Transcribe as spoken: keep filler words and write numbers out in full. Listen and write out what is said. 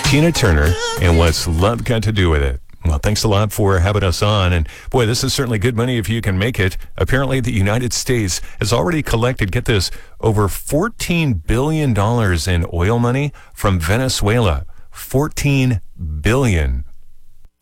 Tina Turner, and what's love got to do with it? Well, thanks a lot for having us on. And boy, this is certainly good money if you can make it. Apparently, the United States has already collected, get this, over fourteen billion dollars in oil money from Venezuela. fourteen billion dollars.